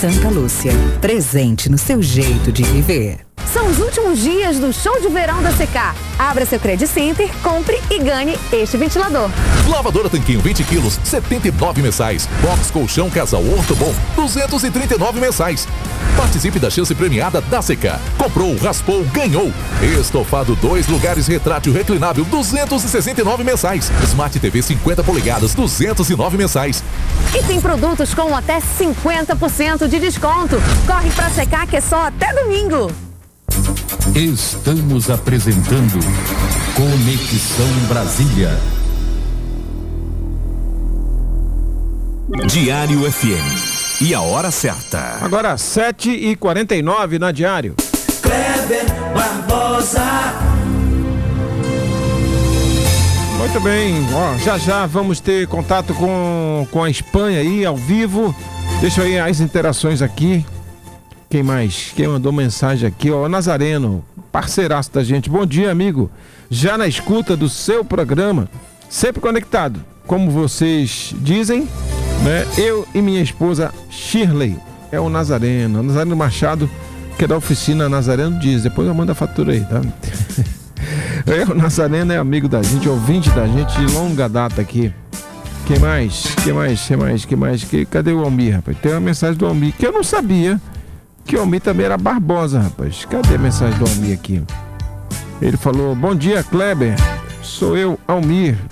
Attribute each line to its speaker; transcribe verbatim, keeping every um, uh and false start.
Speaker 1: Santa Lúcia, presente no seu jeito de viver.
Speaker 2: São os últimos dias do show de verão da C K. Abra seu Credit Center, compre e ganhe este ventilador.
Speaker 3: Lavadora Tanquinho vinte quilos, setenta e nove mensais. Box Colchão Casal Ortobon, duzentos e trinta e nove mensais. Participe da chance premiada da C K. Comprou, raspou, ganhou. Estofado dois lugares retrátil reclinável, duzentos e sessenta e nove mensais. Smart T V cinquenta polegadas, duzentos e nove mensais.
Speaker 2: E tem produtos com até cinquenta por cento de desconto. Corre pra C K que é só até domingo.
Speaker 4: Estamos apresentando Conexão Brasília.
Speaker 5: Diário F M. E a hora certa.
Speaker 6: Agora sete e quarenta e nove na Diário.
Speaker 7: Kleber Barbosa.
Speaker 6: Muito bem, ó, já já vamos ter contato com, com a Espanha aí, ao vivo. Deixa aí as interações aqui. Quem mais? Quem mandou mensagem aqui? Ó, Nazareno, parceiraço da gente. Bom dia, amigo. Já na escuta do seu programa, sempre conectado. Como vocês dizem, né? Eu e minha esposa Shirley. É o Nazareno. O Nazareno Machado, que é da oficina Nazareno Diz. Depois eu mando a fatura aí, tá? É, o Nazareno é amigo da gente, ouvinte da gente de longa data aqui. Quem mais? Quem mais? Quem mais? Quem mais? Que, cadê o Almir, rapaz? Tem uma mensagem do Almir que eu não sabia. Que o Almir também era Barbosa, rapaz. Cadê a mensagem do Almir aqui? Ele falou: bom dia, Kleber. Sou eu, Almir.